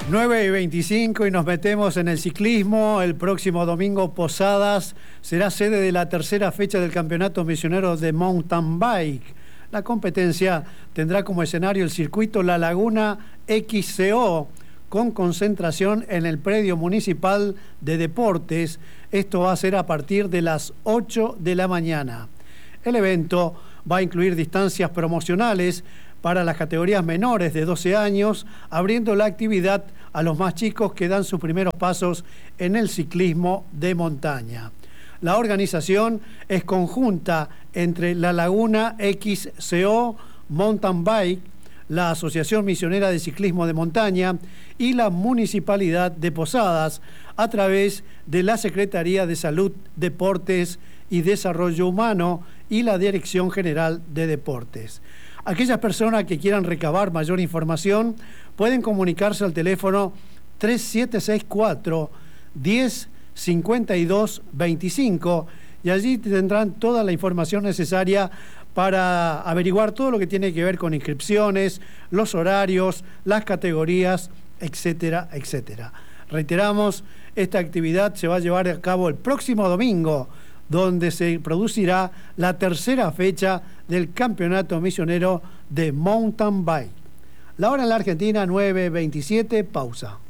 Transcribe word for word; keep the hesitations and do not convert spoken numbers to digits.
nueve y veinticinco y nos metemos en el ciclismo. El próximo domingo Posadas será sede de la tercera fecha del Campeonato Misionero de Mountain Bike. La competencia tendrá como escenario el circuito La Laguna X C O, con concentración en el predio municipal de deportes. Esto va a ser a partir de las ocho de la mañana. El evento va a incluir distancias promocionales para las categorías menores de doce años, abriendo la actividad a los más chicos que dan sus primeros pasos en el ciclismo de montaña. La organización es conjunta entre La Laguna X C O, Mountain Bike, la Asociación Misionera de Ciclismo de Montaña y la Municipalidad de Posadas, a través de la Secretaría de Salud, Deportes y Desarrollo Humano y la Dirección General de Deportes. Aquellas personas que quieran recabar mayor información pueden comunicarse al teléfono tres siete seis cuatro, diez, cincuenta y dos, veinticinco y allí tendrán toda la información necesaria para averiguar todo lo que tiene que ver con inscripciones, los horarios, las categorías, etcétera, etcétera. Reiteramos, esta actividad se va a llevar a cabo el próximo domingo, donde se producirá la tercera fecha del Campeonato Misionero de Mountain Bike. La hora en la Argentina, nueve veintisiete, pausa.